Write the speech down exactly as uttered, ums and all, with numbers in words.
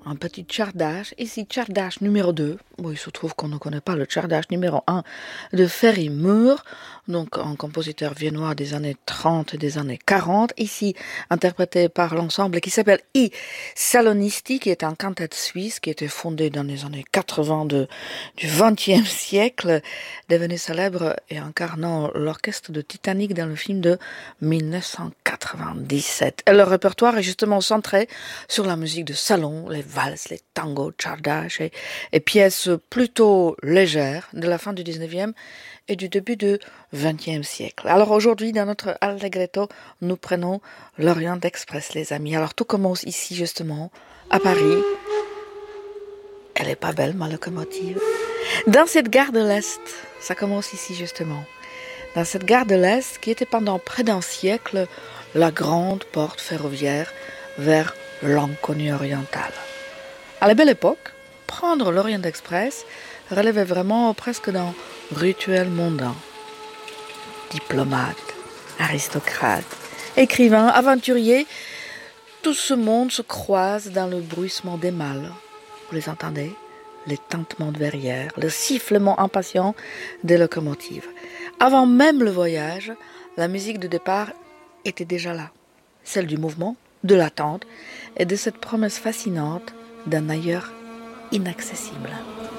un petit tchardage. Ici, tchardage numéro deux. Bon, il se trouve qu'on ne connaît pas le tchardage numéro un de Ferry Moore, donc un compositeur viennois des années trente et des années quarante. Ici, interprété par l'ensemble qui s'appelle I Salonisti, qui est un quintet suisse qui était fondé dans les années quatre-vingts de, du vingtième siècle, devenu célèbre et incarnant l'orchestre de Titanic dans le film de dix-neuf cent quatre-vingt-dix-sept. Et leur répertoire est justement centré sur la musique de salon, les valses, les tangos, tchardage et, et pièces plutôt légères de la fin du dix-neuvième et du début du vingtième siècle. Alors aujourd'hui, dans notre Allegretto, nous prenons l'Orient Express, les amis. Alors tout commence ici justement, à Paris. Elle est pas belle, ma locomotive. Dans cette gare de l'Est, ça commence ici justement. Dans cette gare de l'Est qui était pendant près d'un siècle la grande porte ferroviaire vers l'inconnu oriental. À la belle époque, prendre l'Orient Express relevait vraiment presque d'un rituel mondain. Diplomates, aristocrates, écrivains, aventuriers, tout ce monde se croise dans le bruissement des malles. Vous les entendez ? Les tintements de verrières, le sifflement impatient des locomotives. Avant même le voyage, la musique de départ était déjà là. Celle du mouvement, de l'attente et de cette promesse fascinante d'un ailleurs inaccessible.